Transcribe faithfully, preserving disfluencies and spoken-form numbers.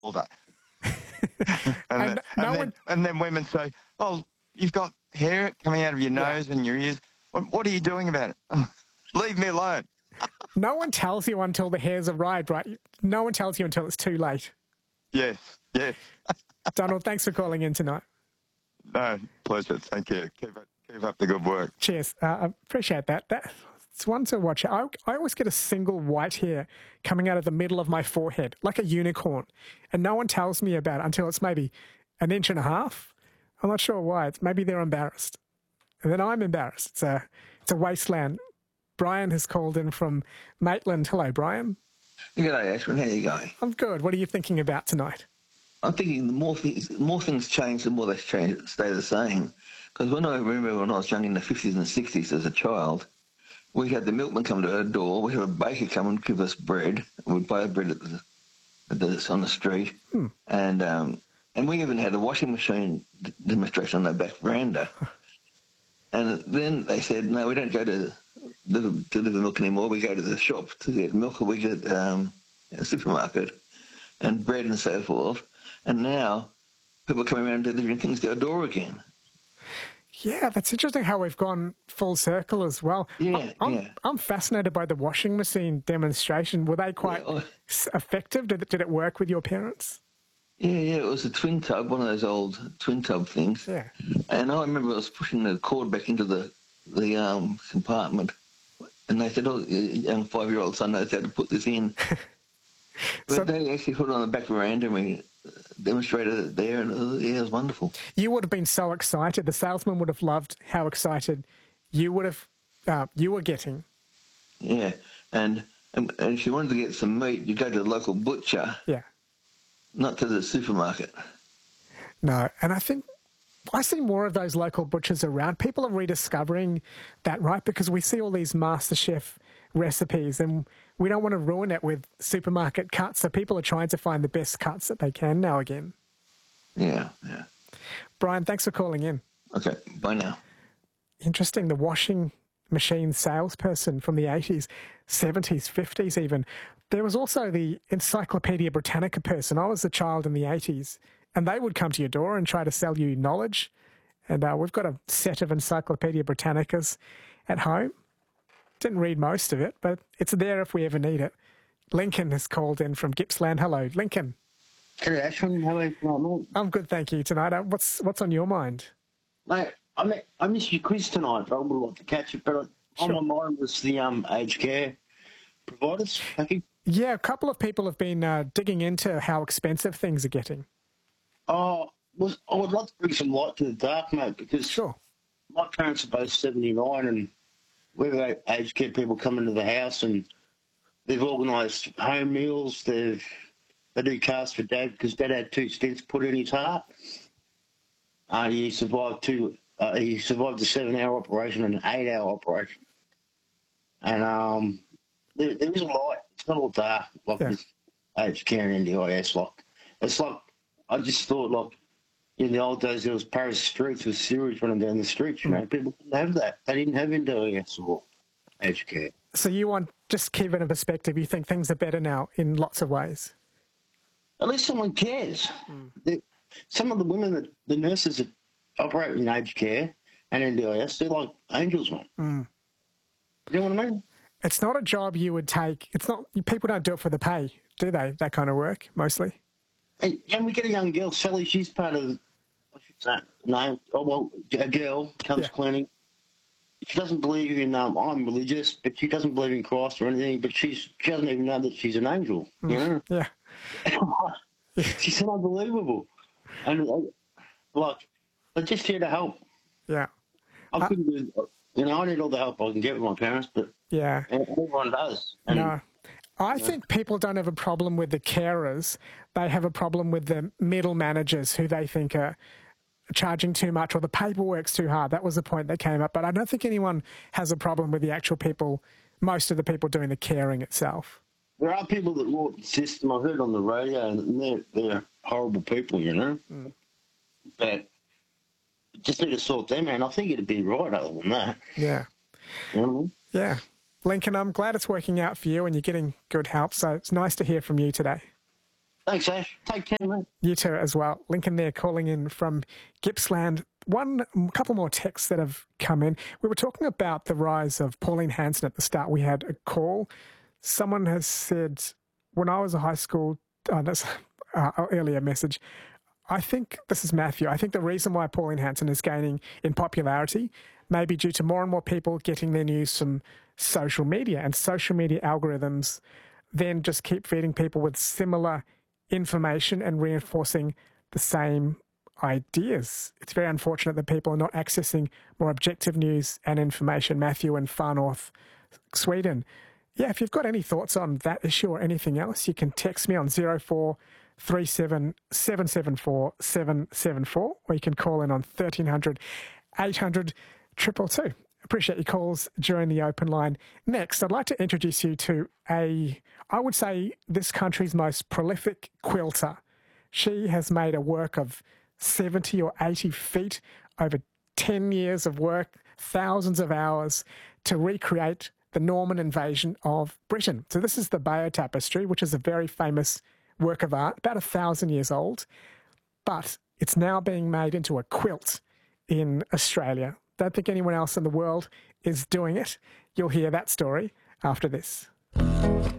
older. and, And the, no and, then, one- and then women say, oh, you've got hair coming out of your Yeah. nose and your ears. What, what are you doing about it? Leave me alone. No one tells you until the hairs arrived, right? No one tells you until it's too late. Yes, yes. Donald, thanks for calling in tonight. No, pleasure. Thank you. Keep up, keep up the good work. Cheers. Uh, I appreciate that. that. It's one to watch. I, I always get a single white hair coming out of the middle of my forehead, like a unicorn. And no one tells me about it until it's maybe an inch and a half. I'm not sure why. It's maybe they're embarrassed. And then I'm embarrassed. It's a, it's a wasteland. Brian has called in from Maitland. Hello, Brian. G'day, Ashwin. How you going? I'm good. What are you thinking about tonight? I'm thinking the more things, more things change, the more they change, stay the same. Because when I remember when I was young in the fifties and sixties as a child, we had the milkman come to our door. We had a baker come and give us bread. We'd buy bread at the, at the, on the street. Hmm. And um, and we even had a washing machine d- demonstration on our back veranda. And then they said, no, we don't go to the, to the milk anymore. We go to the shop to get milk, or we get um, a supermarket and bread and so forth. And now people are coming around delivering things to our door again. Yeah, that's interesting how we've gone full circle as well. Yeah, I'm, yeah. I'm fascinated by the washing machine demonstration. Were they quite Yeah, I- s effective? Did it, did it work with your parents? Yeah, yeah, it was a twin tub, one of those old twin tub things. Yeah. And I remember I was pushing the cord back into the the um, compartment, and they said, "Oh, your young five-year-old son knows how to put this in." But So- they actually put it on the back veranda, and we demonstrated it there, and it was, yeah, it was wonderful. You would have been so excited. The salesman would have loved how excited you would have, uh, you were getting. Yeah, and, and and if you wanted to get some meat, you go to the local butcher, Yeah. not to the supermarket. No, and I think I see more of those local butchers around. People are rediscovering that, right? Because we see all these MasterChef recipes and we don't want to ruin it with supermarket cuts. So people are trying to find the best cuts that they can now again. Yeah, yeah. Brian, thanks for calling in. Okay, bye now. Interesting, the washing machine salesperson from the eighties, seventies, fifties even. There was also the Encyclopedia Britannica person. I was a child in the eighties, and they would come to your door and try to sell you knowledge. And uh, we've got a set of Encyclopedia Britannicas at home. Didn't read most of it, but it's there if we ever need it. Lincoln has called in from Gippsland. Hello, Lincoln. Hey, Ashwin, how are you tonight, I'm good, thank you. Tonight, uh, what's what's on your mind? mate? Mate, I, mean, I missed your quiz tonight, but I would like to catch it. But on Sure. my mind was the um, aged care providers package. Yeah, a couple of people have been uh, digging into how expensive things are getting. Oh, was I would love to bring some light to the dark, mate, because Sure. my parents are both seventy-nine, and we've had aged care people come into the house, and they've organised home meals. They've they do cars for Dad because Dad had two stents put in his heart. Uh, he survived two. Uh, he survived a seven-hour operation and an eight-hour operation. And um, there, there is a light. It's not all dark like Yeah. this aged care and N D I S. Like it's like I just thought like in the old days there was Paris streets with sewage running down the streets. You know, people didn't have that. They didn't have N D I S or aged care. So you want, just keep it in perspective, you think things are better now in lots of ways? At least someone cares. The- Some of the women that the nurses that operate in aged care and N D I S, they're like angels, mate. Mm. You know what I mean? It's not a job you would take. It's not, people don't do it for the pay, do they? That kind of work, mostly. And, and we get a young girl, Sally, she's part of, what's that name? Oh, well, a girl comes Yeah. cleaning. She doesn't believe in, um, I'm religious, but she doesn't believe in Christ or anything, but she's, she doesn't even know that she's an angel, you know? Yeah. She's unbelievable. And, uh, like, I'm just here to help. Yeah. I couldn't do, you know, I need all the help I can get with my parents, but Yeah. everyone does. And No. I think people don't have a problem with the carers. They have a problem with the middle managers who they think are charging too much or the paperwork's too hard. That was the point that came up. But I don't think anyone has a problem with the actual people, most of the people doing the caring itself. there are people that want the system. I heard on the radio, and they're, they're horrible people, you know. Mm. But just need to sort them out. I think it'd be right other than that. Yeah. You know what I mean? Yeah. Lincoln, I'm glad it's working out for you and you're getting good help. So it's nice to hear from you today. Thanks, Ash. Take care, mate. You too as well. Lincoln there calling in from Gippsland. One couple more texts that have come in. We were talking about the rise of Pauline Hanson at the start. We had a call. Someone has said, when I was a high school, oh, that's uh, earlier message, I think, this is Matthew, I think the reason why Pauline Hanson is gaining in popularity may be due to more and more people getting their news from social media, and social media algorithms then just keep feeding people with similar information and reinforcing the same ideas. It's very unfortunate that people are not accessing more objective news and information. Matthew in Far North, Sweden. Yeah, if you've got any thoughts on that issue or anything else, you can text me on zero four three seven seven seven four seven seven four, or you can call in on thirteen hundred eight hundred two two two. Appreciate your calls during the open line. Next, I'd like to introduce you to a, I would say, this country's most prolific quilter. She has made a work of seventy or eighty feet over ten years of work, thousands of hours to recreate the Norman invasion of Britain. So this is the Bayeux Tapestry, which is a very famous work of art, about a thousand years old, but it's now being made into a quilt in Australia. Don't think anyone else in the world is doing it. You'll hear that story after this.